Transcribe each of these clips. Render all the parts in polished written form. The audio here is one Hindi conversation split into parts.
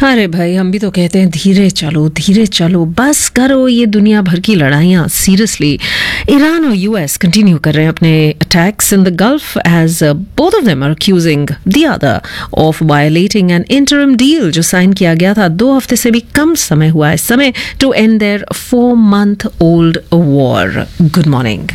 अरे भाई, हम भी तो कहते हैं धीरे चलो, बस करो ये दुनिया भर की लड़ाइयाँ। सीरियसली, ईरान और यूएस कंटिन्यू कर रहे हैं अपने attacks in the gulf as both of them are accusing the other of violating N interim deal जो साइन किया गया था 2 हफ्ते से भी कम समय हुआ इस समय to and there 4-month-old war. Good morning.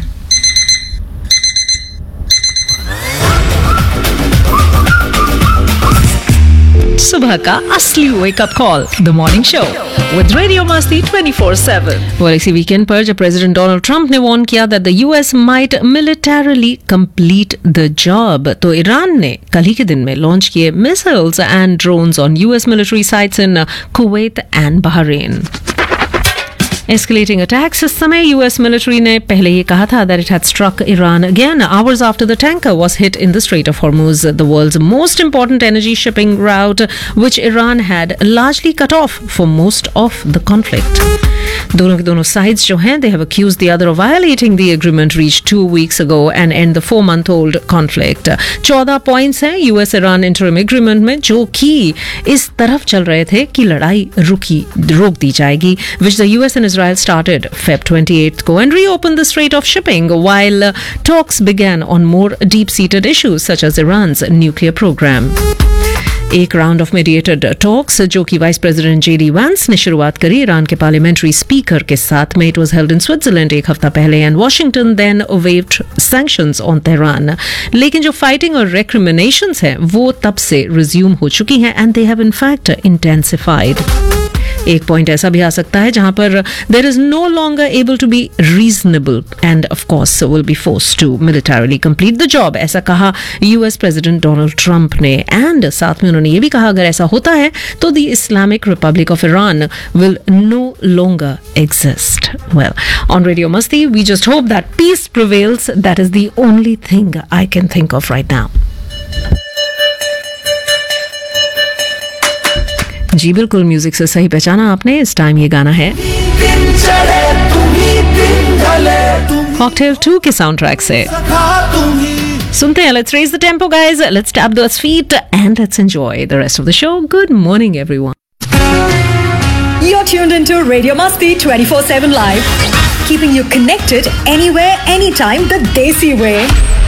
सुबह का असली wake up call, the morning show with radio मस्ती 24/7। और इसी वीकेंड पर जब प्रेसिडेंट डोनाल्ड ट्रंप ने वार्न किया that the US might militarily complete the job, तो ईरान ने कल ही के दिन में लॉन्च किए missiles and drones on US military sites in Kuwait and Bahrain. Escalating attacks इस समय यूएस मिलिट्री ने पहले ये कहा था that it had struck Iran again hours after the tanker was hit in the Strait of Hormuz, the world's most important energy shipping route, which Iran had largely cut off for most of the conflict. दोनों के दोनों sides जो हैं, they have accused the other of violating the agreement reached 2 weeks ago and end the 4-month-old conflict. 14 points हैं यूएस ईरान इंटरिम एग्रीमेंट में जो कि इस तरफ चल रहे थे कि लड़ाई रोक दी जाएगी, which the US and Israel started Feb 28th को and reopened the Strait of Shipping while talks began on more deep-seated issues such as Iran's nuclear program. एक राउंड ऑफ मीडिएटेड टॉक्स जो कि वाइस प्रेसिडेंट जेडी वांस ने शुरुआत करी ईरान के पार्लियामेंट्री स्पीकर के साथ में। It was held in Switzerland एक हफ्ता पहले and Washington then waived sanctions on Tehran. लेकिन जो फाइटिंग और रेक्रिमिनेशंस हैं वो तब से रिज्यूम हो चुकी हैं and they have in fact intensified. एक पॉइंट ऐसा भी आ सकता है जहां पर there is no longer able to be reasonable end of course will be forced to militarily complete the job, ऐसा कहा यूएस प्रेसिडेंट डोनाल्ड ट्रंप ने। एंड साथ में उन्होंने ये भी कहा अगर ऐसा होता है तो the Islamic Republic of Iran will know longer exist. Well, on radio मस्ती we just hope that piece prevails, that is the only thing I can think of right now. जी बिल्कुल, म्यूजिक से सही पहचाना आपने। इस टाइम ये गाना है कॉकटेल 2 के साउंड ट्रैक से। सुनते हैं, let's raise the tempo guys, let's tap those feet and let's enjoy the rest of the show. Good morning everyone. You're tuned into Radio Masti 24/7 Live, keeping you connected anywhere, anytime, the Desi way.